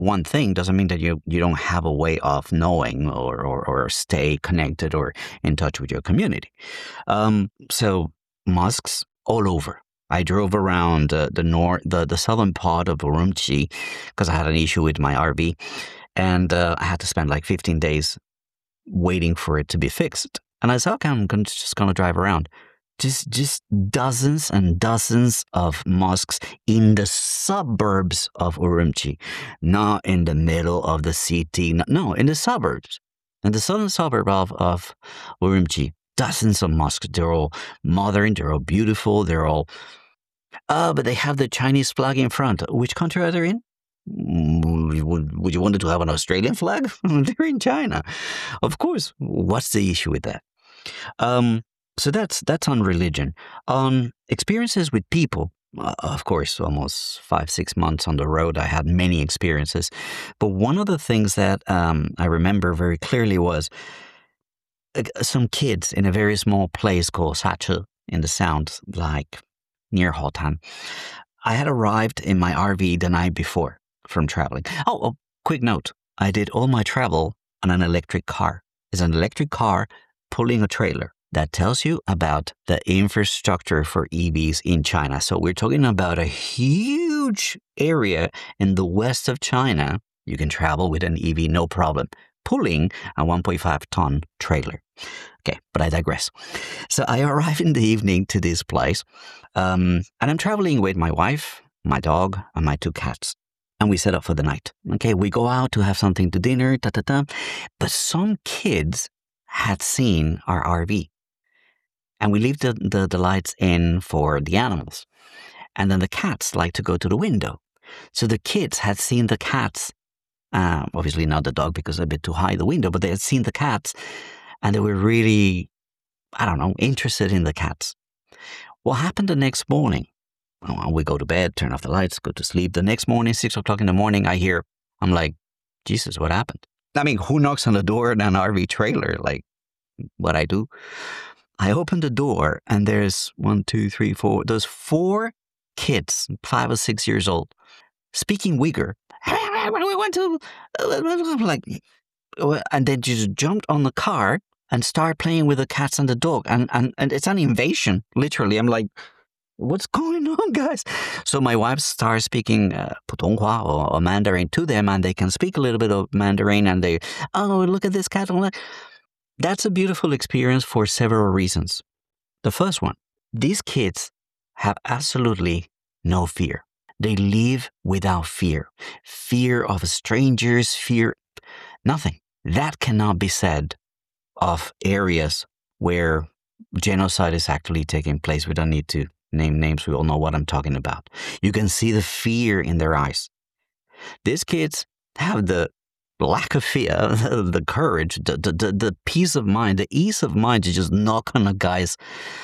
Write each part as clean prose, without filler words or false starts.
one thing doesn't mean that you don't have a way of knowing or stay connected or in touch with your community. So mosques all over. I drove around the southern part of Urumqi because I had an issue with my RV, and I had to spend like 15 days waiting for it to be fixed. And I said, okay, just gonna drive around. Just dozens and dozens of mosques in the suburbs of Urumqi, not in the middle of the city. No, in the suburbs, in the southern suburb of Urumqi. Dozens of mosques. They're all modern. They're all beautiful. They're all. But they have the Chinese flag in front. Which country are they in? Would you want to have an Australian flag? They're in China, of course. What's the issue with that? So that's on religion. On experiences with people, of course, almost 5-6 months on the road, I had many experiences. But one of the things that I remember very clearly was some kids in a very small place called Sache in the Sound, like near Hotan. I had arrived in my RV the night before from traveling. Oh, quick note. I did all my travel on an electric car. It's an electric car pulling a trailer. That tells you about the infrastructure for EVs in China. So we're talking about a huge area in the west of China. You can travel with an EV, no problem, pulling a 1.5-ton trailer. Okay, but I digress. So I arrive in the evening to this place, and I'm traveling with my wife, my dog, and my 2 cats. And we set up for the night. Okay, we go out to have something to dinner, but some kids had seen our RV. And we leave the lights in for the animals. And then the cats like to go to the window. So the kids had seen the cats, obviously not the dog because they're a bit too high the window, but they had seen the cats and they were really, I don't know, interested in the cats. What happened the next morning? Well, we go to bed, turn off the lights, go to sleep. The next morning, 6 o'clock in the morning, I'm like, Jesus, what happened? I mean, who knocks on the door in an RV trailer? Like, what I do? I open the door and there's 1, 2, 3, 4. There's 4 kids, 5 or 6 years old, speaking Uyghur. We went to like, and they just jumped on the car and start playing with the cats and the dog, and it's an invasion, literally. I'm like, what's going on, guys? So my wife starts speaking Putonghua or Mandarin to them, and they can speak a little bit of Mandarin, and they, oh, look at this cat. That's a beautiful experience for several reasons. The first one, these kids have absolutely no fear. They live without fear. Fear of strangers, nothing. That cannot be said of areas where genocide is actually taking place. We don't need to name names. We all know what I'm talking about. You can see the fear in their eyes. These kids have the lack of fear, the courage, the peace of mind, the ease of mind to just knock on a guy's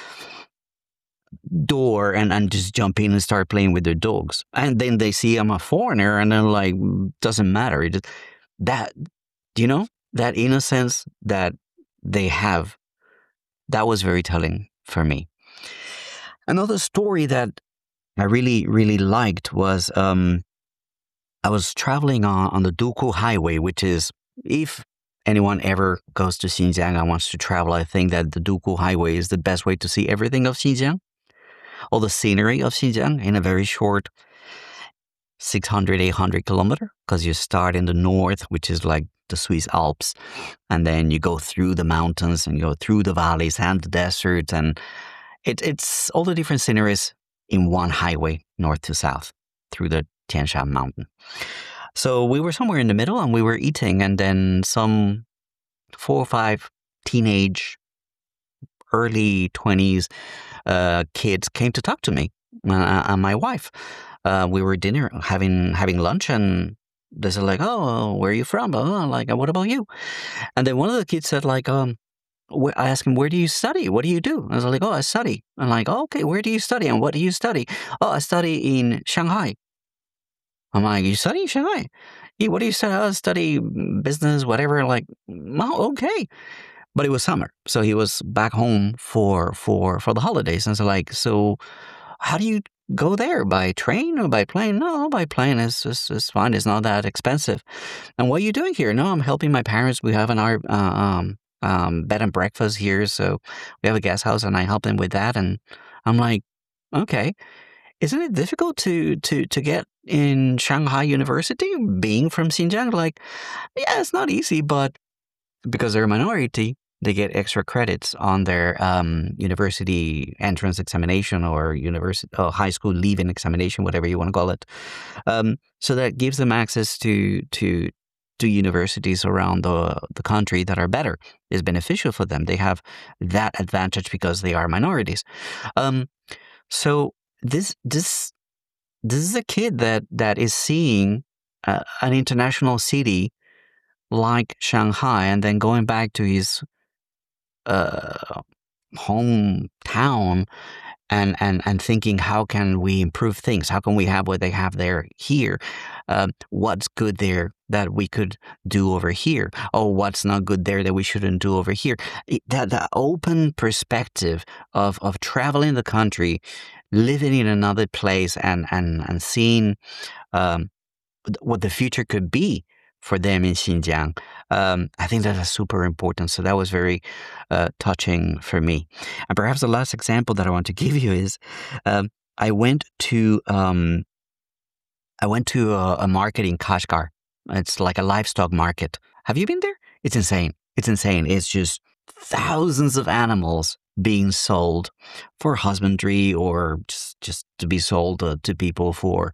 door and just jump in and start playing with their dogs. And then they see I'm a foreigner and they're like, doesn't matter. That innocence that they have, that was very telling for me. Another story that I really, really liked was I was traveling on the Duku Highway, which is, if anyone ever goes to Xinjiang and wants to travel, I think that the Duku Highway is the best way to see everything of Xinjiang, all the scenery of Xinjiang in a very short 600, 800 kilometer, because you start in the north, which is like the Swiss Alps, and then you go through the mountains and you go through the valleys and the deserts, and it's all the different sceneries in one highway, north to south, through the Tian Shan Mountain. So we were somewhere in the middle and we were eating, and then some 4 or 5 teenage, early 20s kids came to talk to me and my wife. We were dinner, having lunch, and they said like, oh, where are you from? Like, what about you? And then one of the kids said like, I asked him, where do you study? What do you do? I was like, oh, I study. I'm like, oh, okay, where do you study? And what do you study? Oh, I study in Shanghai. I'm like, you study in Shanghai? Yeah, what do you study? I study business, whatever. Like, oh, okay. But it was summer, so he was back home for the holidays. And so like, so how do you go there by train or by plane? No, by plane is fine. It's not that expensive. And what are you doing here? No, I'm helping my parents. We have our bed and breakfast here, so we have a guest house, and I help them with that. And I'm like, okay, isn't it difficult to get in Shanghai University being from Xinjiang? Like, yeah, it's not easy, but because they're a minority, they get extra credits on their university entrance examination or university high school leaving examination, whatever you want to call it. So that gives them access to universities around the country that are better. Is beneficial for them. They have that advantage because they are minorities. So this is a kid that is seeing an international city like Shanghai, and then going back to his hometown and thinking, how can we improve things? How can we have what they have there here? What's good there that we could do over here? Or what's not good there that we shouldn't do over here? That open perspective of traveling the country, living in another place, and seeing what the future could be for them in Xinjiang. I think that is super important. So that was very touching for me. And perhaps the last example that I want to give you is I went to a market in Kashgar. It's like a livestock market. Have you been there? It's insane. It's insane. It's just thousands of animals being sold for husbandry or just to be sold to people for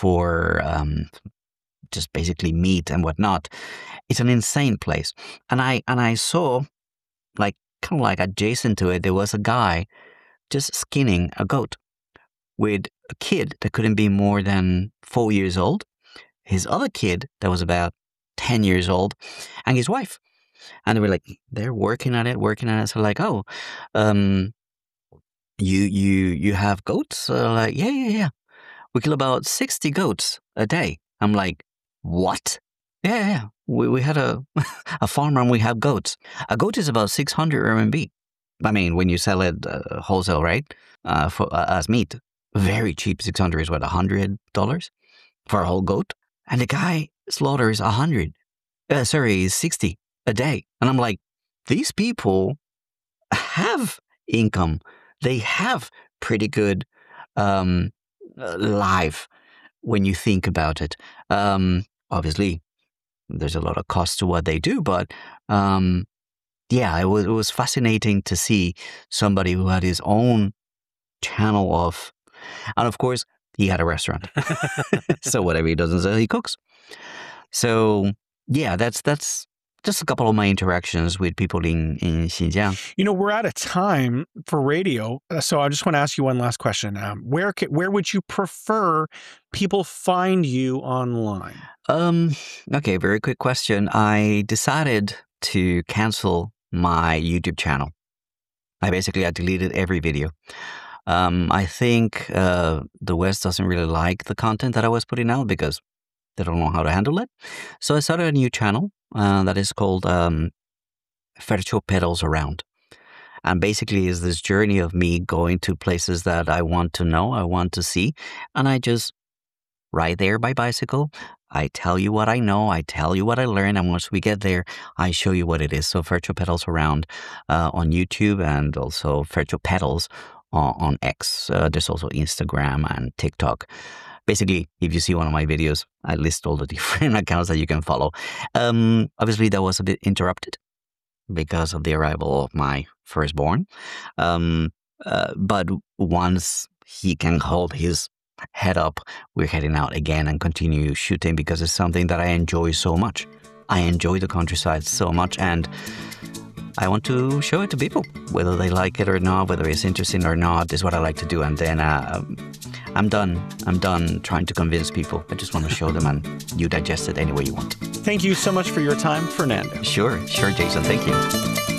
just basically meat and whatnot. It's an insane place. And I saw, like, kind of like adjacent to it, there was a guy just skinning a goat with a kid that couldn't be more than 4 years old, his other kid that was about 10 years old, and his wife. And they were like, they're working at it. So like, oh, you have goats? Like, yeah. We kill about 60 goats a day. I'm like, what? Yeah. We had a farm and we have goats. A goat is about 600 RMB. I mean, when you sell it wholesale, right? As meat, very cheap. 600 is what, $100 for a whole goat? And the guy slaughters 60 a day. And I'm like, these people have income. They have pretty good life when you think about it. Obviously, there's a lot of cost to what they do, but yeah, it was fascinating to see somebody who had his own channel of, and of course, he had a restaurant. So whatever he doesn't sell, he cooks. So yeah, that's just a couple of my interactions with people in Xinjiang. We're out of time for radio, so I just want to ask you one last question. Where would you prefer people find you online? Okay, very quick question. I decided to cancel my YouTube channel. I deleted every video. I think the West doesn't really like the content that I was putting out because they don't know how to handle it. So I started a new channel that is called Fercho Pedals Around. And basically is this journey of me going to places that I want to know, I want to see, and I just ride there by bicycle. I tell you what I know, I tell you what I learned, and once we get there, I show you what it is. So Fercho Pedals Around on YouTube, and also Fercho Pedals on X. There's also Instagram and TikTok. Basically, if you see one of my videos, I list all the different accounts that you can follow. Obviously, that was a bit interrupted because of the arrival of my firstborn. But once he can hold his head up, we're heading out again and continue shooting because it's something that I enjoy so much. I enjoy the countryside so much, and I want to show it to people, whether they like it or not, whether it's interesting or not, is what I like to do. And then I'm done trying to convince people. I just want to show them, and you digest it any way you want. Thank you so much for your time, Fernando. Sure, Jason. Thank you.